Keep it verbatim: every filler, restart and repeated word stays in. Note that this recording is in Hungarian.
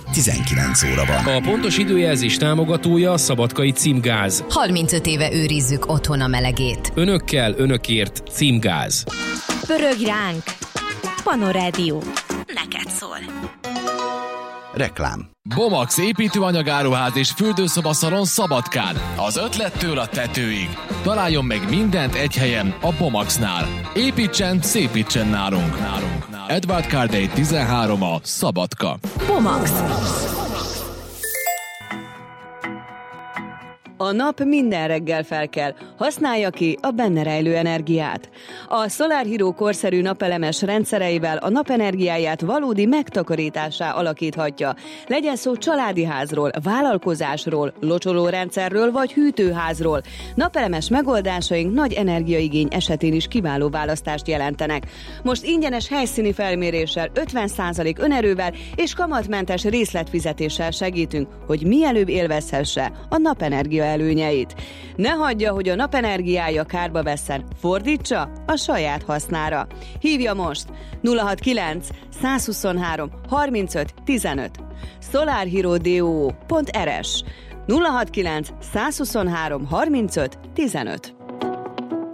tizenkilenc óra van. A pontos időjelzés támogatója a Szabadkai Címgáz. harmincöt éve őrizzük otthon a melegét. Önökkel, önökért Címgáz. Pörög ránk! Panorádió. Neked szól. Reklám. Bomax építőanyagáruház és fürdőszobaszalon Szabadkán. Az ötlettől a tetőig. Találjon meg mindent egy helyen a Bomaxnál. Építsen, szépítsen nálunk. nálunk. Edward Cardey tizenhárom a Szabadka. Bomax. A nap minden reggel felkel, használja ki a benne rejlő energiát. A Solar Hero korszerű napelemes rendszereivel a napenergiáját valódi megtakarításá alakíthatja. Legyen szó családi házról, vállalkozásról, locsolórendszerről vagy hűtőházról. Napelemes megoldásaink nagy energiaigény esetén is kiváló választást jelentenek. Most ingyenes helyszíni felméréssel, ötven százalék önerővel és kamatmentes részletfizetéssel segítünk, hogy mielőbb élvezhesse a napenergia előnyeit. Ne hagyja, hogy a napenergiája kárba vesszen, fordítsa a saját hasznára. Hívja most nulla hatvankilenc százhuszonhárom harmincöt tizenöt solarhero.do pont rs nulla hatvankilenc százhuszonhárom harmincöt tizenöt.